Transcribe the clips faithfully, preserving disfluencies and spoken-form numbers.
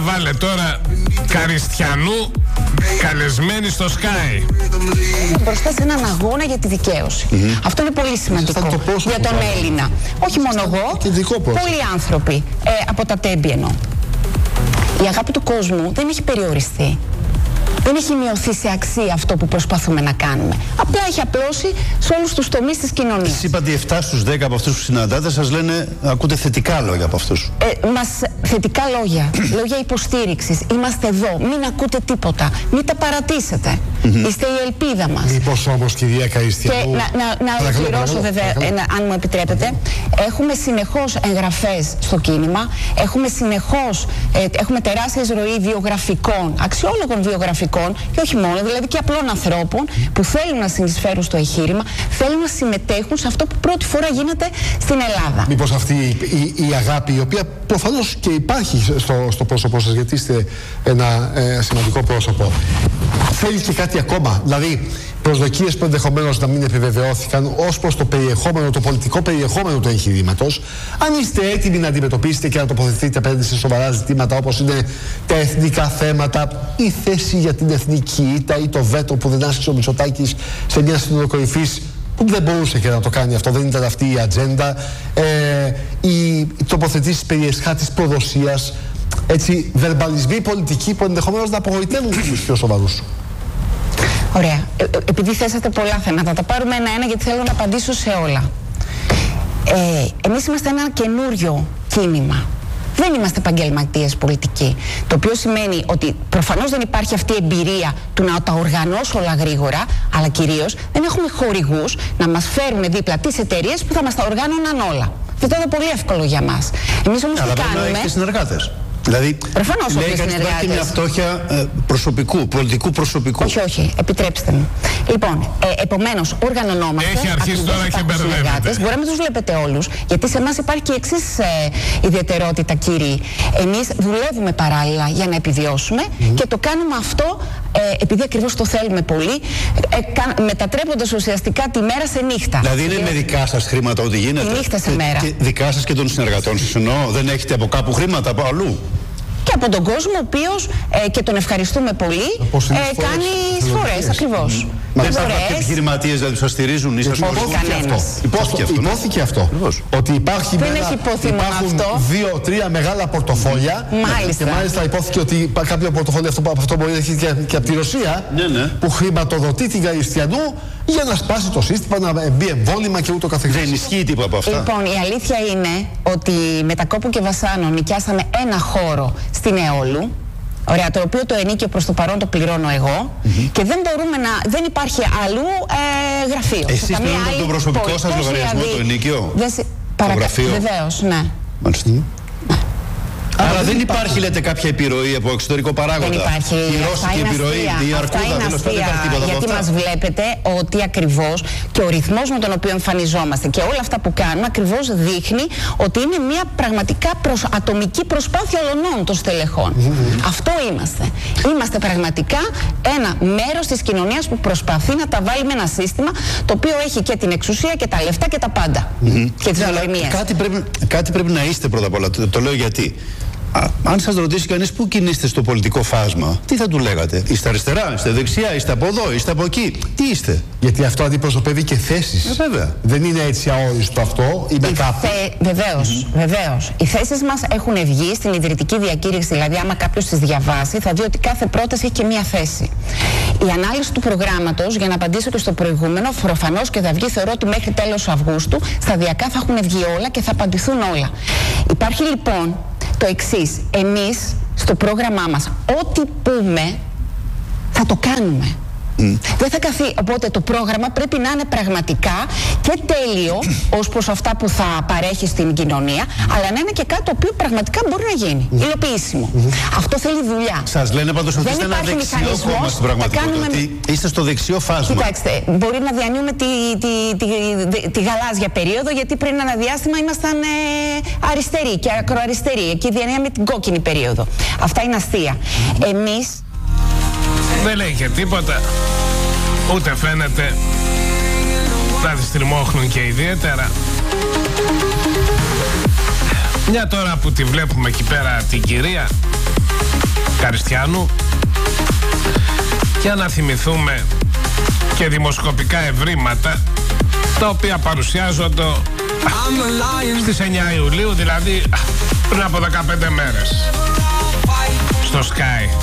Βάλε τώρα Καριστιανού καλεσμένη στο Sky. Μπροστά σε έναν αγώνα για τη δικαίωση. Mm-hmm. Αυτό είναι πολύ σημαντικό για τον Έλληνα. Όχι μόνο εγώ, πολλοί άνθρωποι ε, από τα τέμπη εννοώ. Η αγάπη του κόσμου δεν έχει περιοριστεί. Δεν έχει μειωθεί σε αξία αυτό που προσπαθούμε να κάνουμε. Απλά έχει απλώσει σε όλους τους τομείς της κοινωνίας. Εσείς είπατε επτά στους δέκα από αυτούς που συναντάτε σας λένε, ακούτε θετικά λόγια από αυτούς. Ε, μας, θετικά λόγια, λόγια υποστήριξης. Είμαστε εδώ, μην ακούτε τίποτα, μην τα παρατήσετε. Mm-hmm. Είστε η ελπίδα μας. Μήπως όμως, κυρία Καριστιανού... Και να, να, να ολοκληρώσω βέβαια, αν μου επιτρέπετε. Mm-hmm. Έχουμε συνεχώς εγγραφές στο κίνημα, έχουμε συνεχώς, ε, έχουμε τεράστιες ροή βιογραφικών, αξιόλογων βιογραφικών, και όχι μόνο, δηλαδή και απλών ανθρώπων που θέλουν να συνεισφέρουν στο εγχείρημα, θέλουν να συμμετέχουν σε αυτό που πρώτη φορά γίνεται στην Ελλάδα. Μήπως αυτή η, η, η αγάπη, η οποία προφανώς και υπάρχει στο, στο πρόσωπό σας, γιατί είστε ένα ε, σημαντικό πρόσωπο, θέλει και κάτι ακόμα, δηλαδή προσδοκίες που ενδεχομένως να μην επιβεβαιώθηκαν ως προς το περιεχόμενο, το πολιτικό περιεχόμενο του εγχειρήματος, αν είστε έτοιμοι να αντιμετωπίσετε και να τοποθετηθείτε απέναντι σε σοβαρά ζητήματα όπως είναι τα εθνικά θέματα, η θέση για την εθνική ήττα ή το βέτο που δεν άσκησε ο Μητσοτάκης σε μια σύνοδο κορυφής που δεν μπορούσε και να το κάνει αυτό, δεν ήταν αυτή η ατζέντα, ε, οι τοποθετήσεις περί εσχάτης προδοσίας, έτσι, βερμπαλισμοί πολιτικοί που ενδεχομένως να απογοητεύουν τους πιο σοβαρούς. Ωραία. Ε, επειδή θέσατε πολλά θέματα, τα πάρουμε ένα-ένα γιατί θέλω να απαντήσω σε όλα. Ε, εμείς είμαστε ένα καινούριο κίνημα. Δεν είμαστε επαγγελματίες πολιτικοί. Το οποίο σημαίνει ότι προφανώς δεν υπάρχει αυτή η εμπειρία του να τα οργανώσω όλα γρήγορα, αλλά κυρίως δεν έχουμε χορηγούς να μας φέρουν δίπλα τις εταιρείες που θα μας τα οργάνωναν όλα. Αυτό ήταν πολύ εύκολο για μας. Εμείς όμως τι κάνουμε. Αλλά έχετε συνεργάτες. Δηλαδή, προφανώς λέει κανείς υπάρχει μια φτώχεια ε, προσωπικού, πολιτικού προσωπικού. Όχι, όχι, επιτρέψτε μου. Λοιπόν, ε, επομένως, οργανωνόμαστε. Έχει αρχίσει τώρα και μπερδεύεται. Μπορεί να μην τους βλέπετε όλους, γιατί σε εμάς υπάρχει και εξής ε, ιδιαιτερότητα, κύριοι. Εμείς δουλεύουμε παράλληλα για να επιβιώσουμε mm-hmm. και το κάνουμε αυτό ε, επειδή ακριβώς το θέλουμε πολύ, ε, μετατρέποντας ουσιαστικά τη μέρα σε νύχτα. Δηλαδή, είναι με δικά σας χρήματα ό,τι γίνεται. Τη νύχτα σε μέρα. Και δικά σας και των συνεργατών σας εννοώ. Δεν έχετε από κάπου χρήματα, από αλλού. Και από τον κόσμο, ο οποίος, ε, και τον ευχαριστούμε πολύ, ε, κάνει εισφορές, ακριβώς. Mm. Δεν υπάρχουν κάποιοι επιχειρηματίες δηλαδή, που σας στηρίζουν ή σας υπόθηκε αυτό. Υπόθηκε αυτό. Υπόθηκε αυτό. Ότι υπάρχει δεν έχει υποθεί μόνο αυτό. δύο-τρία μεγάλα πορτοφόλια. Μάλιστα. Και μάλιστα υπόθηκε ότι κάποιο πορτοφόλιο αυτό, από αυτό μπορεί να έχει και, και από τη Ρωσία, ναι, ναι. που χρηματοδοτεί την Καριστιανού για να σπάσει το σύστημα, να μπει εμβόλυμα και ούτω καθεξής. Δεν ισχύει τίποτα από αυτά. Λοιπόν, η αλήθεια είναι ότι με τα Κόπου και Βασάνο νοικιάσαμε ένα χώρο στην Εόλου. Ωραία, το οποίο το ενίκιο προς το παρόν το πληρώνω εγώ mm-hmm. και δεν μπορούμε να. Δεν υπάρχει αλλού ε, γραφείο. Εσείς πληρώνετε τον προσωπικό σας λογαριασμό, δηλαδή, το ενίκιο. Δεν, παρακα... Το γραφείο. Βεβαίως, ναι. Μάλιστα. Mm. Άρα δεν υπάρχει, λέτε, κάποια επιρροή από εξωτερικό παράγοντα. Δεν υπάρχει. Η ρώσικη επιρροή, η αρκούδα, δεν υπάρχει τίποτα. Γιατί μας βλέπετε ότι ακριβώς και ο ρυθμός με τον οποίο εμφανιζόμαστε και όλα αυτά που κάνουμε ακριβώς δείχνει ότι είναι μια πραγματικά προσ... ατομική προσπάθεια ολονών των στελεχών. Mm-hmm. Αυτό είμαστε. Είμαστε πραγματικά ένα μέρος της κοινωνίας που προσπαθεί να τα βάλει με ένα σύστημα το οποίο έχει και την εξουσία και τα λεφτά και τα πάντα. Mm-hmm. Και τις γνωριμίες. Κάτι πρέπει, κάτι πρέπει να είστε πρώτα απ' όλα. Το, το λέω γιατί. Α, αν σας ρωτήσει κανείς πού κινείστε στο πολιτικό φάσμα, τι θα του λέγατε? Είστε αριστερά, είστε δεξιά, είστε από εδώ, είστε από εκεί? Τι είστε? Γιατί αυτό αντιπροσωπεύει και θέσεις. Ε, βέβαια. Δεν είναι έτσι αόριστο αυτό. Είμαι κάπου. Θε... Βεβαίως, mm-hmm. βεβαίως. Οι θέσεις μας έχουν βγει στην ιδρυτική διακήρυξη. Δηλαδή, άμα κάποιος τις διαβάσει, θα δει ότι κάθε πρόταση έχει και μία θέση. Η ανάλυση του προγράμματος, για να απαντήσω και στο προηγούμενο, προφανώς και θα βγει, θεωρώ ότι μέχρι τέλος Αυγούστου, σταδιακά θα έχουν βγει όλα και θα απαντηθούν όλα. Υπάρχει λοιπόν το εξής, εμείς στο πρόγραμμά μας ό,τι πούμε θα το κάνουμε. Mm. Δεν θα καθεί, οπότε το πρόγραμμα πρέπει να είναι πραγματικά και τέλειο ως προς αυτά που θα παρέχει στην κοινωνία, αλλά να είναι και κάτι το οποίο πραγματικά μπορεί να γίνει, mm. υλοποιήσιμο. Mm-hmm. Αυτό θέλει δουλειά. Σας λένε πάντως ότι είστε ένα δεξιό κόμμα στην πραγματικότητα, κάνουμε... ότι είστε στο δεξιό φάσμα. Κοιτάξτε, μπορεί να διανύουμε τη, τη, τη, τη, τη γαλάζια περίοδο, γιατί πριν ένα διάστημα ήμασταν ε, αριστεροί και ακροαριστεροί. Εκεί διανύαμε την κόκκινη περίοδο. Αυτά είναι αστεία. Mm. Εμείς δεν λέει και τίποτα, ούτε φαίνεται, θα τις τριμώχνουν και ιδιαίτερα. Μια τώρα που τη βλέπουμε εκεί πέρα την κυρία Καριστιανού, για να θυμηθούμε και δημοσκοπικά ευρήματα τα οποία παρουσιάζονται στις εννιά Ιουλίου, δηλαδή πριν από δεκαπέντε μέρες, στο Sky.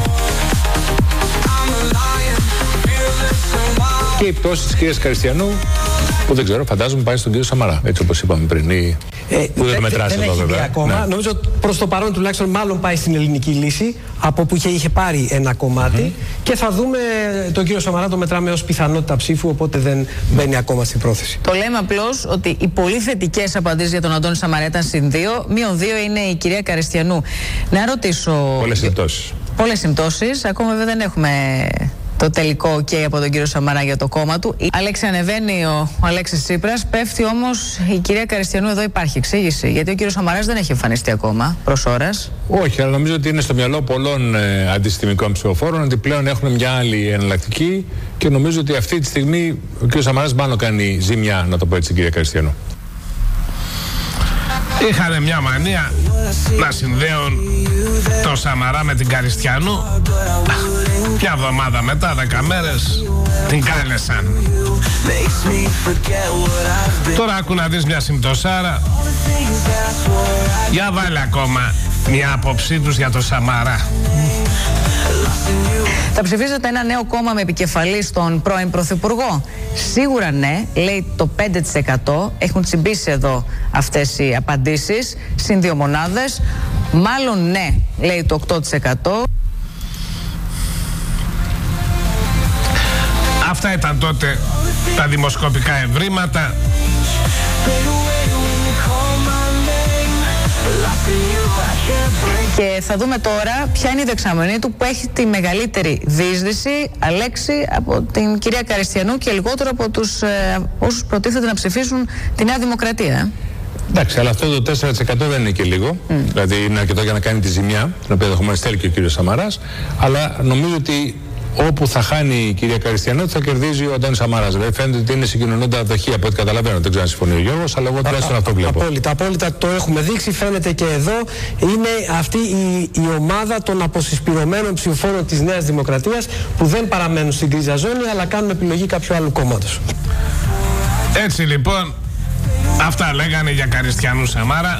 Και η πτώση της κυρίας Καριστιανού, που δεν ξέρω, φαντάζομαι πάει στον κύριο Σαμαρά, έτσι όπως είπαμε πριν. Ή... Ε, που δεν το μετράς εδώ βέβαια. Ακόμα. Ναι. Νομίζω προς το παρόν τουλάχιστον μάλλον πάει στην ελληνική λύση, από που είχε, είχε πάρει ένα κομμάτι, mm-hmm. και θα δούμε τον κύριο Σαμαρά το μετράμε ως πιθανότητα ψήφου, οπότε δεν μπαίνει ακόμα στην πρόθεση. Το λέμε απλώς ότι οι πολύ θετικές απαντήσεις για τον Αντώνη Σαμαρά ήταν συν δύο, μείον δύο είναι η κυρία Καριστιανού. Να ρωτήσω... Πολλές συμπτώσεις. Πολλές συμπτώσεις, ακόμα βέβαια δεν έχουμε το τελικό ok από τον κύριο Σαμαρά για το κόμμα του. Η Αλέξη ανεβαίνει ο, ο Αλέξης Τσίπρας, πέφτει όμως η κυρία Καριστιανού. Εδώ υπάρχει εξήγηση, γιατί ο κύριος Σαμαράς δεν έχει εμφανιστεί ακόμα προς ώρας. Όχι, αλλά νομίζω ότι είναι στο μυαλό πολλών ε, αντισυστημικών ψηφοφόρων ότι πλέον έχουν μια άλλη εναλλακτική και νομίζω ότι αυτή τη στιγμή ο κύριος Σαμαράς μάλλον κάνει ζημιά, να το πω έτσι, κυρία Καριστιανού. Είχαν μια μανία να συνδέουν τον Σαμαρά με την Καριστιανού. Μια εβδομάδα μετά, δέκα μέρες, την κάλεσαν. Τώρα άκου να δεις μια συμπτωσάρα. Για βάλε ακόμα μια άποψή τους για τον Σαμαρά. Θα ψηφίσετε ένα νέο κόμμα με επικεφαλή στον πρώην Πρωθυπουργό? Σίγουρα ναι, λέει το πέντε τοις εκατό. Έχουν τσιμπήσει εδώ αυτές οι απαντήσεις, συν δύο μονάδες. Μάλλον ναι, λέει το οκτώ τοις εκατό. Αυτά ήταν τότε τα δημοσκοπικά ευρήματα. Και θα δούμε τώρα ποια είναι η δεξαμενή του που έχει τη μεγαλύτερη διείσδυση, Αλέξη, από την κυρία Καριστιανού και λιγότερο από τους ε, όσους προτίθεται να ψηφίσουν τη Νέα Δημοκρατία. Ε. Εντάξει, αλλά αυτό το τέσσερα τοις εκατό δεν είναι και λίγο. Mm. Δηλαδή είναι αρκετό για να κάνει τη ζημιά, την οποία ενδεχομένως θέλει και ο κύριος Σαμαράς. Αλλά νομίζω ότι όπου θα χάνει η κυρία Καριστιανού θα κερδίζει ο Αντώνης Σαμαράς. Δηλαδή φαίνεται ότι είναι συγκοινωνούντα δοχεία από ό,τι καταλαβαίνω. Δεν ξέρω αν συμφωνεί ο Γιώργος, αλλά εγώ τουλάχιστον αυτό βλέπω. Απόλυτα, απόλυτα το έχουμε δείξει. Φαίνεται και εδώ. Είναι αυτή η, η ομάδα των αποσυσπηρωμένων ψηφοφόρων της Νέας Δημοκρατίας που δεν παραμένουν στην γκρίζα ζώνη, αλλά κάνουν επιλογή κάποιου άλλου κόμματος. Έτσι λοιπόν, αυτά λέγανε για Καριστιανού Σαμάρα.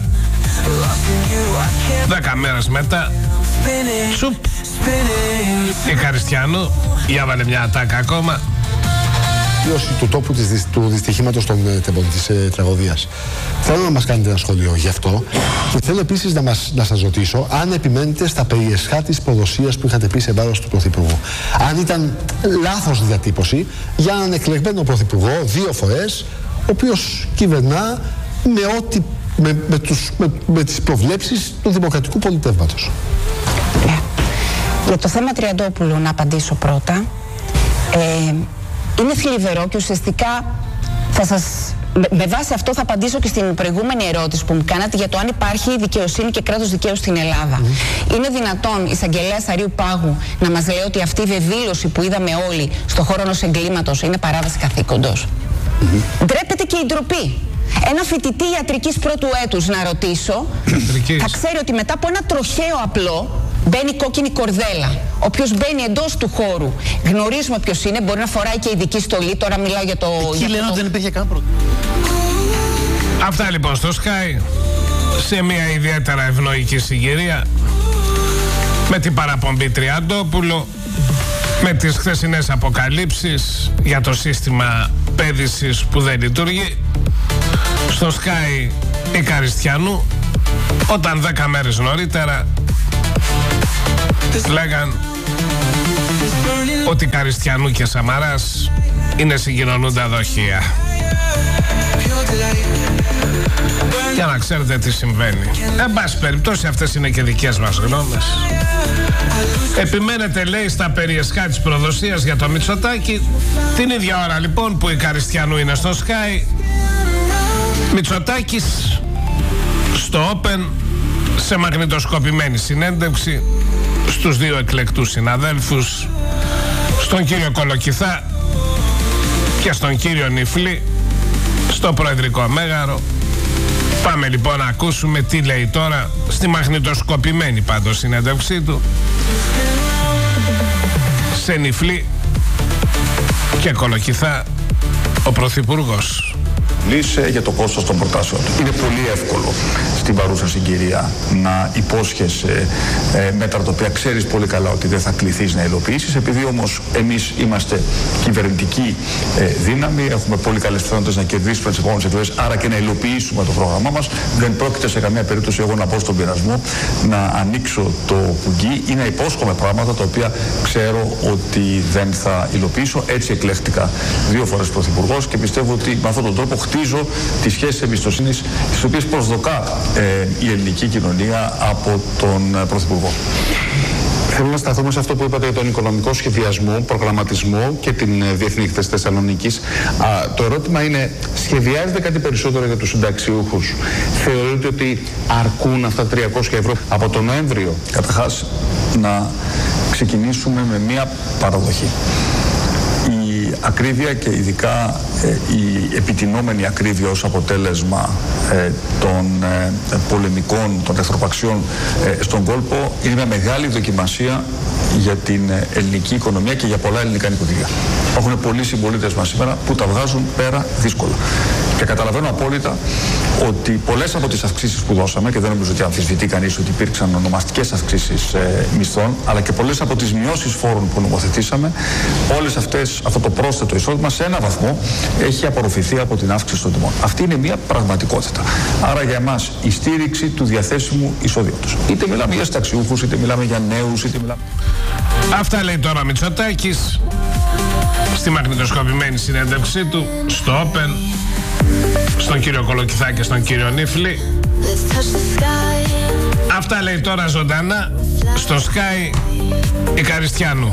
Δέκα μέρες μετά, σουπ, η Καριστιανού διάβαλε μια ατάκα ακόμα. Του τόπου της, του δυστυχήματος των τεμπών της ε, τραγωδίας. Θέλω να μας κάνετε ένα σχόλιο γι' αυτό και θέλω επίσης να, μας, να σας ρωτήσω αν επιμένετε στα περιεσχά της προδοσίας που είχατε πει σε βάρος του Πρωθυπουργού. Αν ήταν λάθος διατύπωση για έναν εκλεγμένο Πρωθυπουργό δύο φορές, ο οποίος κυβερνά με, ό,τι, με, με, τους, με, με τις προβλέψεις του δημοκρατικού πολιτεύματος. Yeah. Για το θέμα Τριαντόπουλου να απαντήσω πρώτα. Ε, είναι θλιβερό και ουσιαστικά θα σας, με, με βάση αυτό θα απαντήσω και στην προηγούμενη ερώτηση που μου κάνατε για το αν υπάρχει δικαιοσύνη και κράτος δικαίου στην Ελλάδα. Mm. Είναι δυνατόν η εισαγγελέας Αρείου Πάγου να μας λέει ότι αυτή η βεβήλωση που είδαμε όλοι στον χώρο ενός εγκλήματος είναι παράβαση καθήκοντος? Mm-hmm. Ντρέπεται και η ντροπή. Ένα φοιτητή ιατρικής πρώτου έτους να ρωτήσω, θα ξέρει ότι μετά από ένα τροχαίο απλό μπαίνει κόκκινη κορδέλα. Όποιος μπαίνει εντός του χώρου, γνωρίζουμε ποιος είναι, μπορεί να φοράει και ειδική στολή. Τώρα μιλάω για το... Εκεί λένε ότι δεν υπήρχε καν πρώτο. Αυτά λοιπόν στο Sky, σε μια ιδιαίτερα ευνοϊκή συγκυρία, με την παραπομπή Τριαντόπουλο, με τις χθεσινές αποκαλύψεις για το σύστημα πέδησης που δεν λειτουργεί. Στο Sky η Καριστιανού, όταν δέκα μέρες νωρίτερα λέγαν ότι Καριστιανού και Σαμαράς είναι συγκοινωνούντα δοχεία. Για να ξέρετε τι συμβαίνει. Εν πάση περιπτώσει, αυτές είναι και δικές μας γνώμες. Επιμένετε, λέει, στα περιεσχά της προδοσίας για το Μητσοτάκη. Την ίδια ώρα λοιπόν που η Καριστιανού είναι στο Sky, Μητσοτάκης στο Open, σε μαγνητοσκοπημένη συνέντευξη στους δύο εκλεκτούς συναδέλφους, στον κύριο Κολοκυθά και στον κύριο Νιφλή, στο Προεδρικό Μέγαρο, Πάμε λοιπόν να ακούσουμε τι λέει τώρα στη μαγνητοσκοπημένη πάντως συνέντευξή του σε νυφλή και κολοκυθά ο Πρωθυπουργός. Λύσε για το κόστος των προτάσεων. Είναι πολύ εύκολο στην παρούσα συγκυρία να υπόσχεσαι ε, μέτρα τα οποία ξέρεις πολύ καλά ότι δεν θα κληθείς να υλοποιήσεις. Επειδή όμως εμείς είμαστε κυβερνητική ε, δύναμη, έχουμε πολύ καλές πιθανότητες να κερδίσουμε τις επόμενες εκλογές, άρα και να υλοποιήσουμε το πρόγραμμά μας, δεν πρόκειται σε καμία περίπτωση εγώ να μπω στον πειρασμό να ανοίξω το κουγκί ή να υπόσχομαι πράγματα τα οποία ξέρω ότι δεν θα υλοποιήσω. Έτσι εκλέχτηκα δύο φορές πρωθυπουργός και πιστεύω ότι με αυτόν τον τρόπο χτίζω τις σχέσεις εμπιστοσύνης τις οποίες προσδοκά ε, η ελληνική κοινωνία από τον Πρωθυπουργό. Θέλω να σταθούμε σε αυτό που είπατε για τον οικονομικό σχεδιασμό, προγραμματισμό και την Διεθνή Έκθεση Θεσσαλονίκης. Α, το ερώτημα είναι, σχεδιάζετε κάτι περισσότερο για τους συνταξιούχους? Θεωρείτε ότι αρκούν αυτά τα τριακόσια ευρώ από τον Νοέμβριο? Καταρχάς, να ξεκινήσουμε με μία παραδοχή. Η ακρίβεια και ειδικά ε, η επιτινόμενη ακρίβεια ως αποτέλεσμα ε, των ε, πολεμικών, των εχθροπαξιών ε, στον κόλπο είναι μια μεγάλη δοκιμασία για την ε, ελληνική οικονομία και για πολλά ελληνικά νοικοκυριά. Υπάρχουν πολλοί συμπολίτες μας σήμερα που τα βγάζουν πέρα δύσκολα. Και καταλαβαίνω απόλυτα ότι πολλές από τις αυξήσεις που δώσαμε, και δεν νομίζω ότι αμφισβητεί κανείς ότι υπήρξαν ονομαστικές αυξήσεις ε, μισθών, αλλά και πολλές από τις μειώσεις φόρων που νομοθετήσαμε, όλες αυτές, αυτό το πρόσθετο εισόδημα σε ένα βαθμό έχει απορροφηθεί από την αύξηση των τιμών. Αυτή είναι μια πραγματικότητα. Άρα για εμάς η στήριξη του διαθέσιμου εισοδήματος. Είτε μιλάμε για συνταξιούχους, είτε μιλάμε για νέους, είτε μιλάμε. Αυτά λέει τώρα Μητσοτάκης στη μαγνητοσκοπημένη συνέντευξή του στο Open, στον κύριο Κολοκυθά και στον κύριο Νύφλη. Αυτά λέει τώρα ζωντανά στο Sky η Καριστιανού.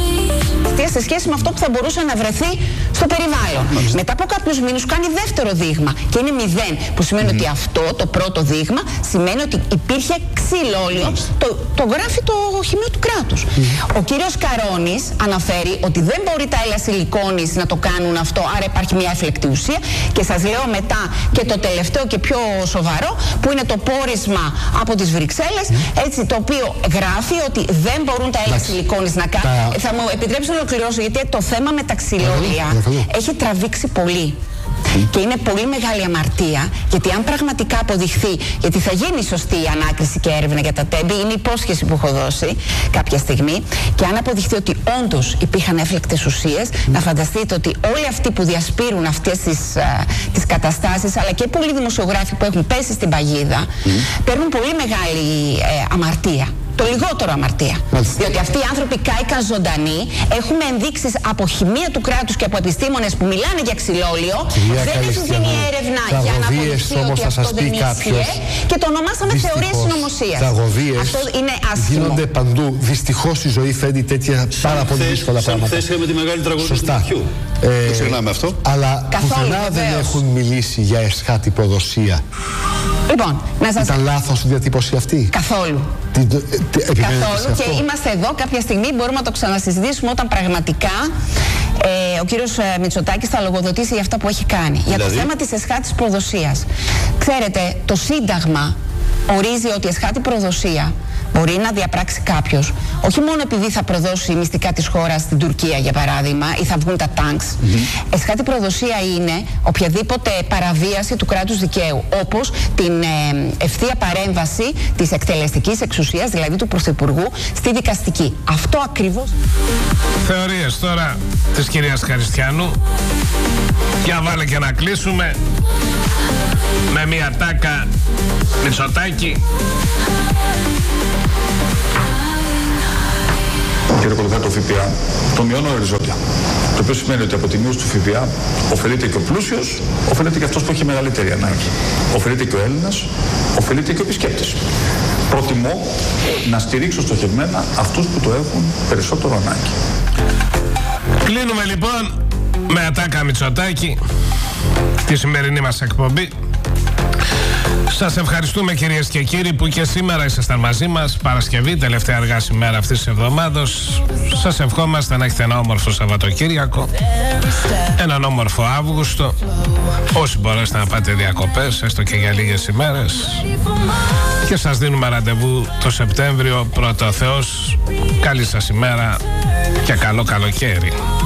Σε σχέση με αυτό που θα μπορούσε να βρεθεί στο περιβάλλον. Μάλιστα. Μετά από κάποιους μήνες κάνει δεύτερο δείγμα και είναι μηδέν, που σημαίνει mm. ότι αυτό το πρώτο δείγμα σημαίνει ότι υπήρχε ξυλόλιο, το, το γράφει το χημείο του κράτους. Mm. Ο κύριος Καρώνης αναφέρει ότι δεν μπορεί τα έλαια σιλικόνης να το κάνουν αυτό, άρα υπάρχει μια έφλεκτη ουσία, και σας λέω μετά και το τελευταίο και πιο σοβαρό που είναι το πόρισμα από τις Βρυξέλλες, mm. έτσι, το οποίο γράφει ότι δεν μπορούν τα έλαια σιλικόνης να κάνουν. Τα... Θα μου επιτρέψετε να ολοκληρώσω, γιατί το θέμα με τα ξυλόλια έχει τραβήξει πολύ. Και είναι πολύ μεγάλη αμαρτία, γιατί αν πραγματικά αποδειχθεί, γιατί θα γίνει σωστή η ανάκριση και έρευνα για τα τέμπη, είναι η υπόσχεση που έχω δώσει κάποια στιγμή, και αν αποδειχθεί ότι όντως υπήρχαν έφλεκτες ουσίες, mm. να φανταστείτε ότι όλοι αυτοί που διασπείρουν αυτές τις, α, τις καταστάσεις, αλλά και πολλοί δημοσιογράφοι που έχουν πέσει στην παγίδα, mm. παίρνουν πολύ μεγάλη ε, αμαρτία. Το λιγότερο αμαρτία. Μάλιστα. Διότι αυτοί οι άνθρωποι κάηκαν ζωντανοί. Έχουμε ενδείξεις από χημεία του κράτους και από επιστήμονες που μιλάνε για ξυλόλιο. Κυρία δεν έχει γίνει έρευνα για να αποδειχθεί ότι αυτό δεν ίσχυε, και το ονομάσαμε θεωρία συνωμοσίας. Αυτό είναι άσχημο. Γίνονται παντού. Δυστυχώς η ζωή φέρνει τέτοια πάρα πολύ δύσκολα πράγματα. Σαν χθες είχαμε τη μεγάλη τραγωδία του Μαχιού. Το ξεχνάμε αυτό. Αλλά πουθενά δεν έχουν μιλήσει για εσχάτη προδοσία. Λοιπόν, να σας... Ήταν λάθος η διατύπωση αυτή? Καθόλου. Τι, τι, Καθόλου, και είμαστε εδώ κάποια στιγμή, μπορούμε να το ξανασυζητήσουμε όταν πραγματικά ε, ο κύριος ε, Μητσοτάκης θα λογοδοτήσει για αυτά που έχει κάνει. Δηλαδή? Για το θέμα της εσχάτης προδοσίας. Ξέρετε, το Σύνταγμα ορίζει ότι η εσχάτη προδοσία μπορεί να διαπράξει κάποιος, όχι μόνο επειδή θα προδώσει μυστικά της χώρας στην Τουρκία, για παράδειγμα, ή θα βγουν τα τάγκς. Mm-hmm. Εσχάτη προδοσία είναι οποιαδήποτε παραβίαση του κράτους δικαίου, όπως την ε, ευθεία παρέμβαση της εκτελεστικής εξουσίας, δηλαδή του Πρωθυπουργού, στη δικαστική. Αυτό ακριβώς. Θεωρίες τώρα της κυρίας Καριστιανού. Για βάλε και να κλείσουμε με μια τάκα Μητσοτάκη. Κύριε Κολοκυθά, το ΦΠΑ το μειώνω οριζόντια. Το οποίο σημαίνει ότι από τη μείωση του ΦΠΑ ωφελείται και ο πλούσιος, ωφελείται και αυτός που έχει μεγαλύτερη ανάγκη. Ωφελείται και ο Έλληνας, ωφελείται και ο επισκέπτης. Προτιμώ να στηρίξω στοχευμένα αυτούς που το έχουν περισσότερο ανάγκη. Κλείνουμε λοιπόν με ατάκα Μητσοτάκη τη σημερινή μας εκπομπή. Σας ευχαριστούμε κυρίες και κύριοι που και σήμερα ήσασταν μαζί μας. Παρασκευή, τελευταία εργάσιμη μέρα αυτής της εβδομάδος. Σας ευχόμαστε να έχετε ένα όμορφο Σαββατοκύριακο, έναν όμορφο Αύγουστο. Όσοι μπορέσετε να πάτε διακοπές, έστω και για λίγες ημέρες. Και σας δίνουμε ραντεβού το Σεπτέμβριο, πρώτο Θεός. Καλή σας ημέρα και καλό καλοκαίρι.